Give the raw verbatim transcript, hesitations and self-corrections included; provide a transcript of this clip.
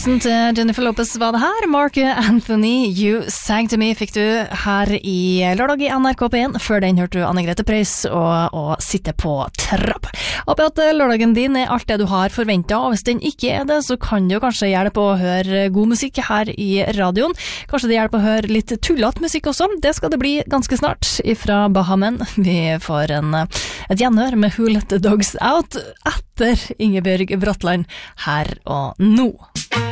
Teksten til Jennifer Lopez var det her. Mark Anthony, You Sang To Me fikk du her i lørdag i N R K P en. Før den hørte du Anne-Grete Preus og, og Sitte på trapp. Håper at lørdagen din er alt det du har forventet, og hvis den ikke er det, så kan det jo kanskje hjelpe å høre god musikk her i radioen. Kanskje det hjelper å høre litt tullat musikk også. Det skal det bli ganske snart fra Bahamen. Vi får en, et gjenhør med Who Let The Dogs Out etter Ingebjørg Bratland her og nå.